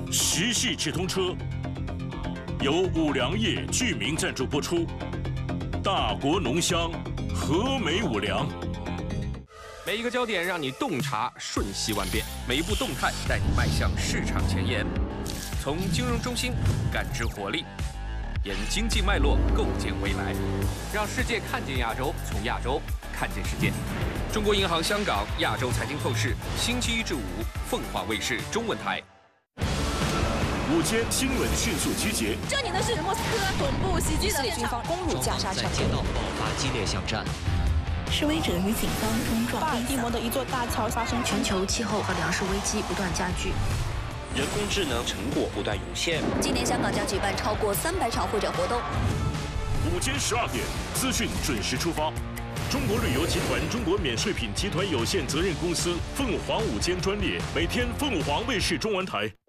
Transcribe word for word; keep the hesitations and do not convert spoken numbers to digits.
时系直通车由五粮液居民赞助播出，大国浓香，和美五粮。 每一个焦点让你洞察瞬息万变，每一步动态带你迈向市场前沿。从金融中心感知活力，沿经济脉络构建未来，让世界看见亚洲，从亚洲看见世界。中国银行香港亚洲财经透视，星期一至五，凤凰卫视中文台。 午间新闻迅速集结。 这里呢是莫斯科总部袭击的现场， 攻入加沙场， 在街道爆发激烈巷战。 示威者与警方冲撞。 巴尔的摩的一座大桥发生。 全球气候和粮食危机不断加剧。 人工智能成果不断涌现。 今年香港将举办超过三百场会展活动。 午间十二点，资讯准时出发。中国旅游集团中国免税品集团有限责任公司凤凰午间专列，每天凤凰卫视中文台。